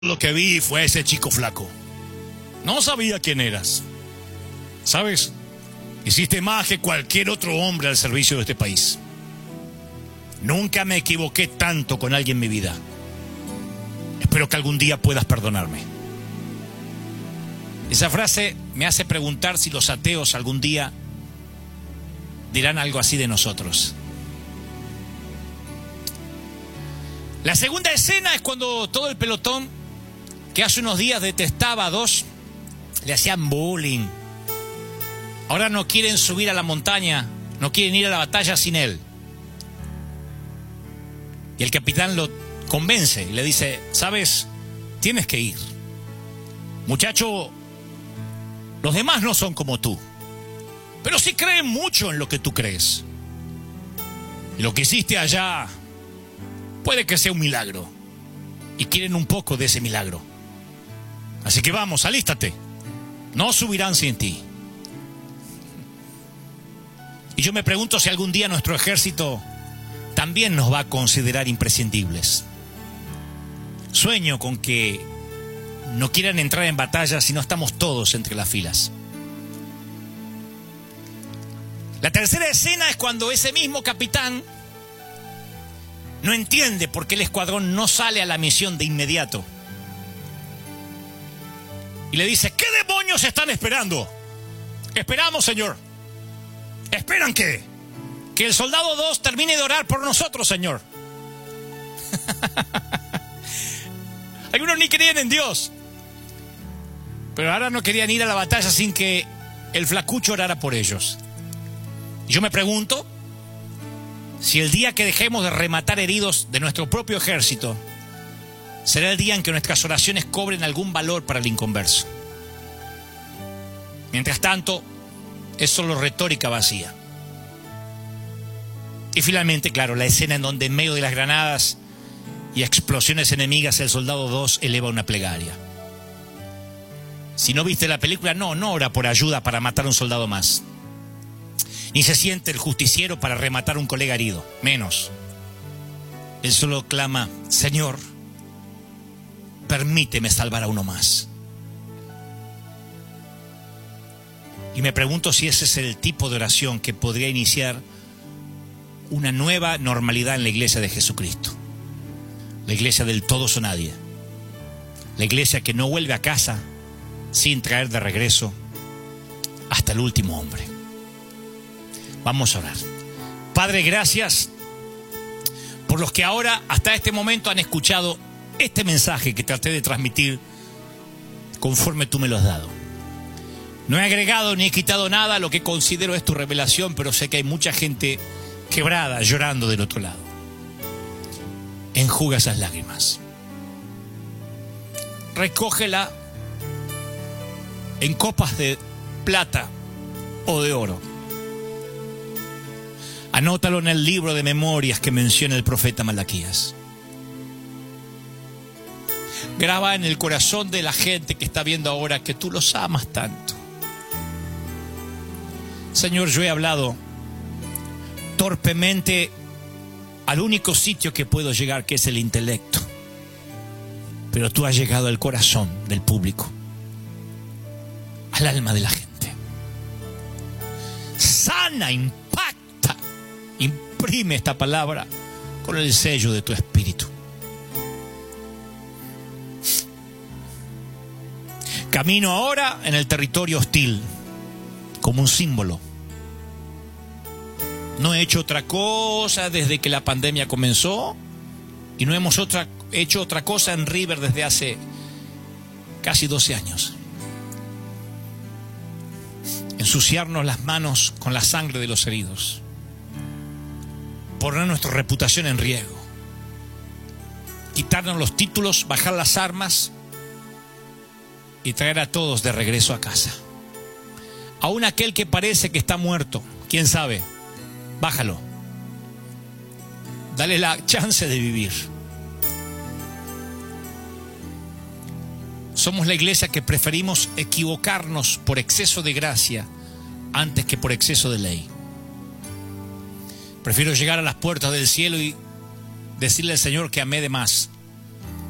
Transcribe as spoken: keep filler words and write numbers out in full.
Lo que vi fue a ese chico flaco. No sabía quién eras. ¿Sabes? Hiciste más que cualquier otro hombre al servicio de este país. Nunca me equivoqué tanto con alguien en mi vida. Espero que algún día puedas perdonarme. Esa frase me hace preguntar si los ateos algún día dirán algo así de nosotros. La segunda escena es cuando todo el pelotón que hace unos días detestaba a dos, le hacían bullying. Ahora no quieren subir a la montaña, no quieren ir a la batalla sin él. Y el capitán lo convence y le dice, ¿sabes? Tienes que ir. Muchacho, los demás no son como tú, pero sí creen mucho en lo que tú crees. Y lo que hiciste allá puede que sea un milagro. Y quieren un poco de ese milagro. Así que vamos, alístate. No subirán sin ti. Y yo me pregunto si algún día nuestro ejército también nos va a considerar imprescindibles. Sueño con que no quieran entrar en batalla si no estamos todos entre las filas. La tercera escena es cuando ese mismo capitán no entiende por qué el escuadrón no sale a la misión de inmediato. Y le dice, ¿qué demonios están esperando? Esperamos, señor. ¿Esperan qué? Que el soldado dos termine de orar por nosotros, señor. Algunos ni creían en Dios. Pero ahora no querían ir a la batalla sin que el flacucho orara por ellos. Y yo me pregunto si el día que dejemos de rematar heridos de nuestro propio ejército será el día en que nuestras oraciones cobren algún valor para el inconverso. Mientras tanto, es solo retórica vacía. Y finalmente, claro, la escena en donde en medio de las granadas y explosiones enemigas el soldado dos eleva una plegaria. Si no viste la película, no, no ora por ayuda para matar a un soldado más. Ni se siente el justiciero para rematar a un colega herido, menos. Él solo clama, Señor, permíteme salvar a uno más. Y me pregunto si ese es el tipo de oración que podría iniciar una nueva normalidad en la iglesia de Jesucristo. La iglesia del todos o nadie. La iglesia que no vuelve a casa sin traer de regreso hasta el último hombre. Vamos a orar. Padre, gracias por los que ahora, hasta este momento, han escuchado este mensaje que traté de transmitir conforme tú me lo has dado. No he agregado ni he quitado nada a lo que considero es tu revelación, pero sé que hay mucha gente quebrada, llorando del otro lado. Enjuga esas lágrimas. Recógela en copas de plata o de oro. Anótalo en el libro de memorias que menciona el profeta Malaquías. Graba en el corazón de la gente que está viendo ahora que tú los amas tanto. Señor, yo he hablado torpemente al único sitio que puedo llegar, que es el intelecto. Pero tú has llegado al corazón del público, al alma de la gente. Sana, impacta, imprime esta palabra con el sello de tu espíritu. Camino ahora en el territorio hostil como un símbolo. No he hecho otra cosa desde que la pandemia comenzó y no hemos otra, hecho otra cosa en River desde hace casi doce años. Ensuciarnos las manos con la sangre de los heridos, poner nuestra reputación en riesgo, quitarnos los títulos, bajar las armas y traer a todos de regreso a casa. Aún aquel que parece que está muerto, quién sabe, bájalo. Dale la chance de vivir. Somos la iglesia que preferimos equivocarnos por exceso de gracia antes que por exceso de ley. Prefiero llegar a las puertas del cielo y decirle al Señor que amé de más